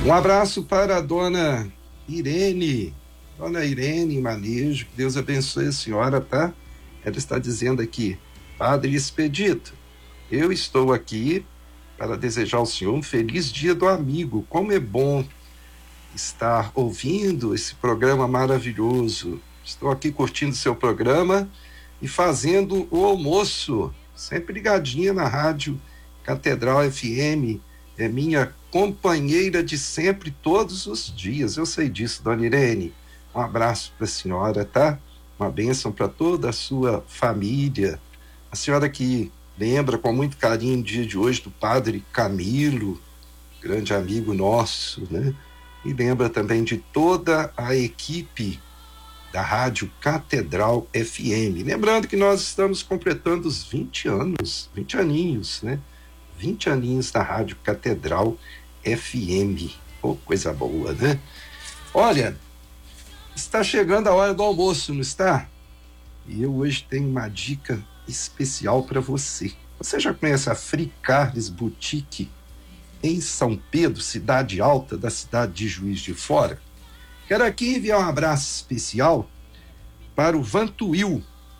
Um abraço para a dona Irene Manejo, que Deus abençoe a senhora, tá? Ela está dizendo aqui: Padre Expedito, eu estou aqui para desejar ao senhor um feliz dia do amigo. Como é bom estar ouvindo esse programa maravilhoso. Estou aqui curtindo seu programa e fazendo o almoço, sempre ligadinha na rádio Catedral FM, é minha companheira de sempre, todos os dias. Eu sei disso, dona Irene. Um abraço para a senhora, tá? Uma bênção para toda a sua família. A senhora que lembra com muito carinho o dia de hoje do padre Camilo, grande amigo nosso, né? E lembra também de toda a equipe da Rádio Catedral FM. Lembrando que nós estamos completando os 20 aninhos, né? 20 aninhos da Rádio Catedral FM. Oh, coisa boa, né? Olha, está chegando a hora do almoço, não está? E eu hoje tenho uma dica especial para você. Você já conhece a Free Carnes Boutique em São Pedro, cidade alta da cidade de Juiz de Fora? Quero aqui enviar um abraço especial para o Vantuil,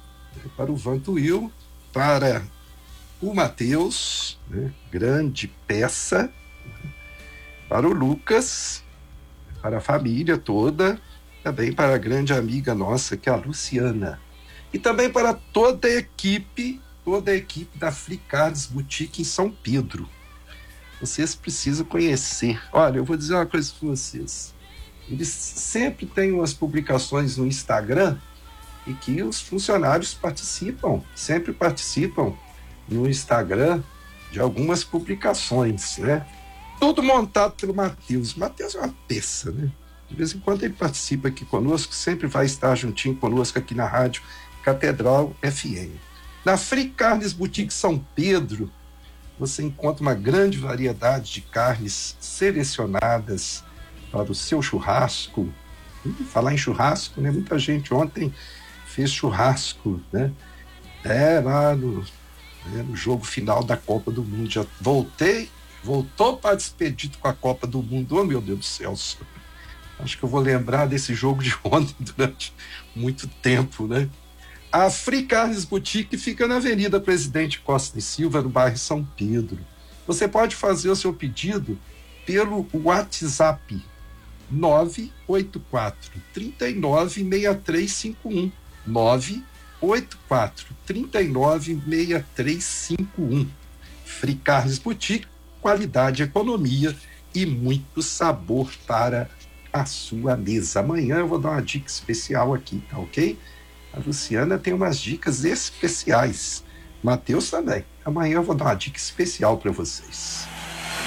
para o Matheus, né, grande peça, para o Lucas, para a família toda, também para a grande amiga nossa, que é a Luciana, e também para toda a equipe da Free Carnes Boutique em São Pedro. Vocês precisam conhecer. Olha, eu vou dizer uma coisa para vocês. Eles sempre têm umas publicações no Instagram e que os funcionários sempre participam no Instagram de algumas publicações, né? Tudo montado pelo Matheus. Matheus é uma peça, né? De vez em quando ele participa aqui conosco, sempre vai estar juntinho conosco aqui na Rádio Catedral FM. Na Free Carnes Boutique São Pedro, você encontra uma grande variedade de carnes selecionadas para o seu churrasco. Falar em churrasco, né? Muita gente ontem fez churrasco, né? Lá no jogo final da Copa do Mundo. Já voltou para Expedito com a Copa do Mundo. Oh, meu Deus do céu. Acho que eu vou lembrar desse jogo de ontem durante muito tempo, né? A Free Carnes Boutique fica na Avenida Presidente Costa e Silva, no bairro São Pedro. Você pode fazer o seu pedido pelo WhatsApp 984-396351. 984-396351. Free Carnes Boutique, qualidade, economia e muito sabor para a sua mesa. Amanhã eu vou dar uma dica especial aqui, tá ok? A Luciana tem umas dicas especiais. Matheus também. Amanhã eu vou dar uma dica especial para vocês.